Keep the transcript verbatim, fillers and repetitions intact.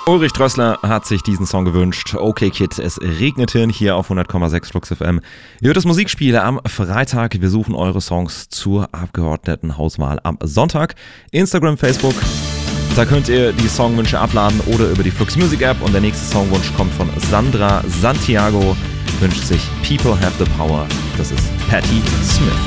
Ulrich Drössler hat sich diesen Song gewünscht. Okay Kid, es regnet hin hier auf hundert Komma sechs Flux F M. Ihr hört das Musikspiel am Freitag. Wir suchen eure Songs zur Abgeordnetenhauswahl am Sonntag. Instagram, Facebook, da könnt ihr die Songwünsche abladen oder über die Flux Music App. Und der nächste Songwunsch kommt von Sandra Santiago. Wünscht sich People Have the Power. Das ist Patti Smith.